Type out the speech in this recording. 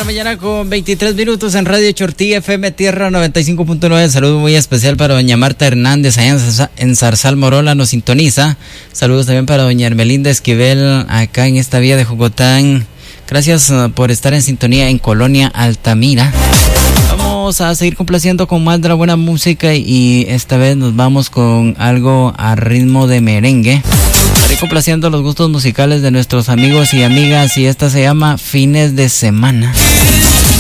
mañana con 23 minutos en Radio Chortí FM Tierra 95.9. Saludo muy especial para doña Marta Hernández allá en Zarzal Morola, nos sintoniza. Saludos también para doña Hermelinda Esquivel acá en esta vía de Jocotán. Gracias por estar en sintonía en Colonia Altamira. Vamos a seguir complaciendo con más de la buena música y esta vez nos vamos con algo a ritmo de merengue. Estaré complaciendo los gustos musicales de nuestros amigos y amigas y esta se llama Fines de Semana.